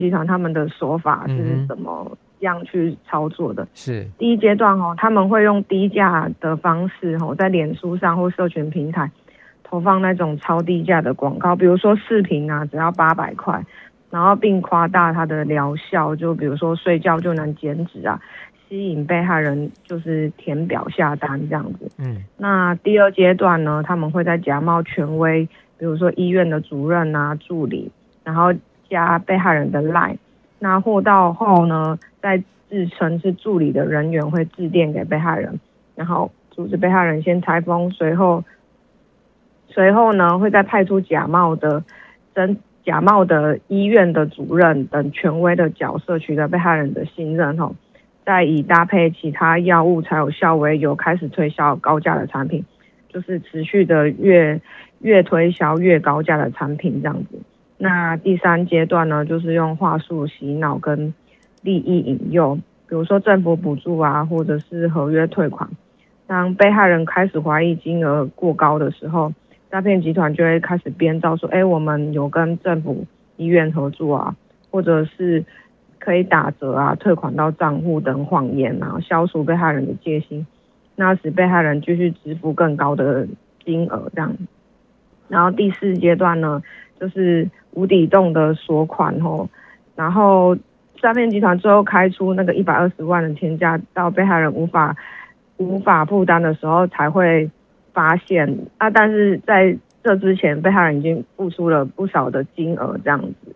集团他们的手法是怎么样去操作的。 是第一阶段他们会用低价的方式在脸书上或社群平台投放那种超低价的广告，比如说视频啊只要800块，然后并夸大它的疗效，就比如说睡觉就能减脂啊，吸引被害人就是填表下单这样子。那第二阶段呢，他们会在假冒权威，比如说医院的主任啊、助理，然后加被害人的 LINE， 那货到后呢，再自称是助理的人员会致电给被害人，然后阻止被害人先拆封，随后呢会再派出假冒的医院的主任等权威的角色，取得被害人的信任再以搭配其他药物才有效为由，开始推销高价的产品，就是持续的越推销越高价的产品这样子。那第三阶段呢，就是用话术洗脑跟利益引诱，比如说政府补助啊，或者是合约退款。当被害人开始怀疑金额过高的时候，诈骗集团就会开始编造说，我们有跟政府医院合作啊，或者是可以打折啊，退款到账户等谎言啊，消除被害人的戒心，那使被害人继续支付更高的金额这样。然后第四阶段呢，就是无底洞的锁款然后诈骗集团最后开出那个120万的天价，到被害人无法负担的时候才会发现啊，但是在这之前被害人已经付出了不少的金额这样子。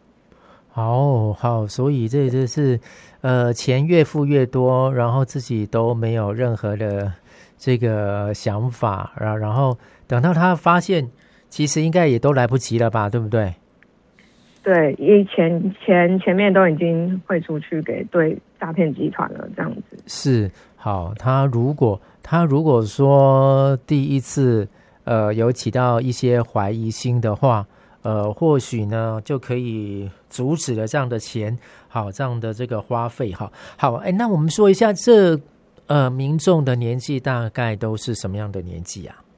好，所以这就是钱越付越多，然后自己都没有任何的这个想法，然后等到他发现其实应该也都来不及了吧，对不对？ 对，因为前面都已经汇出去给对诈骗集团了这样子。 是。好，他如果说第一次有起到一些怀疑心的话，或许呢就可以阻止了这样的钱，好，这样的这个花费。好，那我们说一下这民众的年纪大概都是什么样的年纪啊？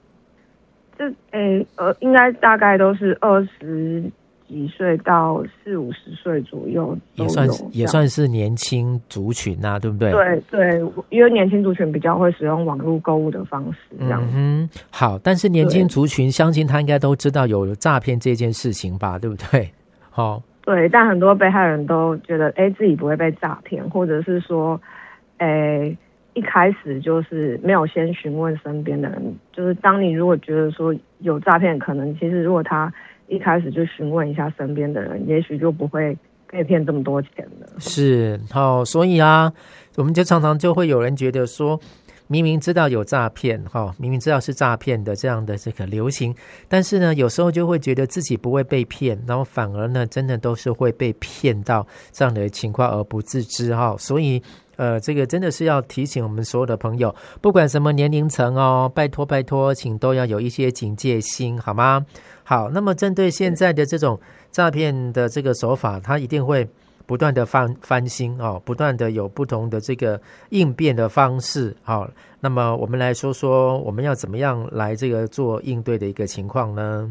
应该大概都是20几岁到40-50岁左右都有， 也算是年轻族群啊，对不对？ 对，因为年轻族群比较会使用网络购物的方式这样。 好，但是年轻族群相信他应该都知道有诈骗这件事情吧，对不对？ 对，但很多被害人都觉得自己不会被诈骗，或者是说一开始就是没有先询问身边的人，就是当你如果觉得说有诈骗可能，其实如果他一开始就询问一下身边的人，也许就不会被骗这么多钱了。 是，所以啊，我们就常常就会有人觉得说，明明知道有诈骗，明明知道是诈骗的这样的这个流行，但是呢，有时候就会觉得自己不会被骗，然后反而呢，真的都是会被骗到这样的情况而不自知所以这个真的是要提醒我们所有的朋友，不管什么年龄层拜托，请都要有一些警戒心，好吗？好，那么针对现在的这种诈骗的这个手法，它一定会不断的翻新不断的有不同的这个应变的方式。好，那么我们来说说我们要怎么样来这个做应对的一个情况呢？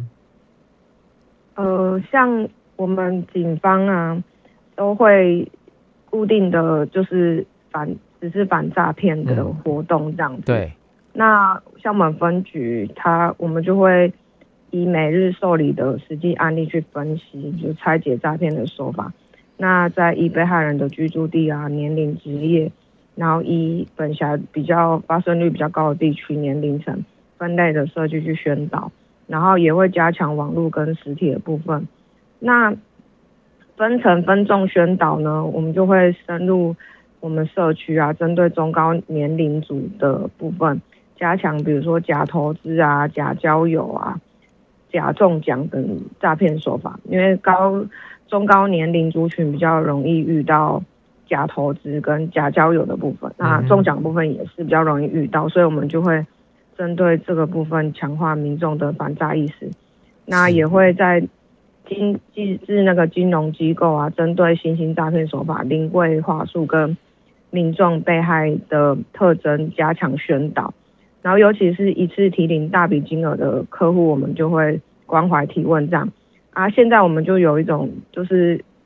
像我们警方啊都会固定的就是只是反诈骗的活动这样子。对，那像我们分局我们就会以每日受理的实际案例去分析，就拆解诈骗的手法。那在以被害人的居住地啊、年龄、职业，然后以本辖比较发生率比较高的地区、年龄层分类的社区去宣导，然后也会加强网络跟实体的部分。那分层分众宣导呢，我们就会深入我们社区啊，针对中高年龄组的部分，加强比如说假投资啊、假交友啊、假中奖等诈骗手法，因为中高年龄族群比较容易遇到假投资跟假交友的部分，那中奖部分也是比较容易遇到，所以我们就会针对这个部分强化民众的反诈意识。那也会在那个金融机构啊，针对新兴诈骗手法、临柜话术跟民众被害的特征加强宣导。然后尤其是一次提领大笔金额的客户，我们就会关怀提问这样啊。现在我们就有一种就是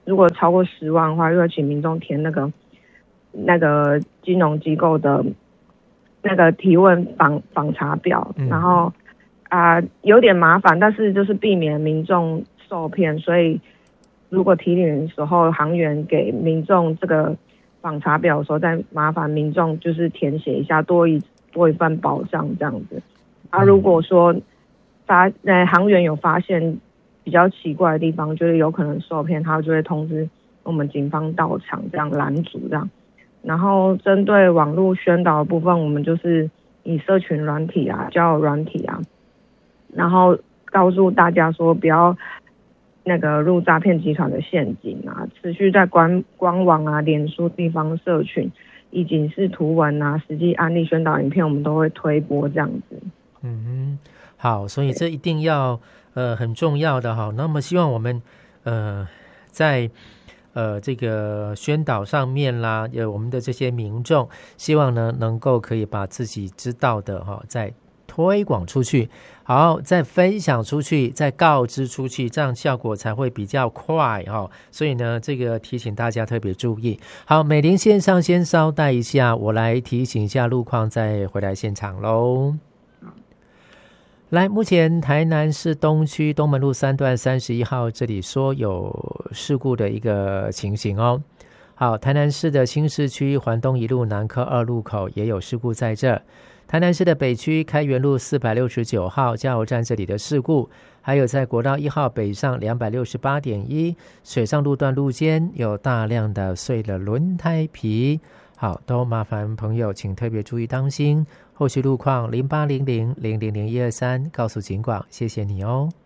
如果超过10万的话，就会请民众填那个金融机构的那个提问访查表，然后有点麻烦，但是就是避免民众受骗，所以如果提领的时候，行员给民众这个访查表的时候，再麻烦民众就是填写一下，多一份保障这样子。如果说行员有发现比较奇怪的地方，就是有可能受骗，他就会通知我们警方到场这样拦阻这样。然后针对网络宣导的部分，我们就是以社群软体交友软体然后告诉大家说不要入诈骗集团的陷阱持续在官网脸书地方社群以警示图文实际案例宣导影片，我们都会推播这样子。 好，所以这一定要很重要的哈。那么希望我们在这个宣导上面啦，我们的这些民众希望呢能够可以把自己知道的再推广出去，好，再分享出去，再告知出去，这样效果才会比较快所以呢这个提醒大家特别注意。好，美玲线上先稍待一下，我来提醒一下路况，再回来现场咯。来，目前台南市东区东门路3段31号这里说有事故的一个情形好，台南市的新市区环东一路南科2路口也有事故在这。台南市的北区开元路469号加油站这里的事故，还有在国道1号北上268.1水上路段路肩有大量的碎了轮胎皮。好，都麻烦朋友请特别注意当心。后续路况0800000123告诉警广，谢谢你哦。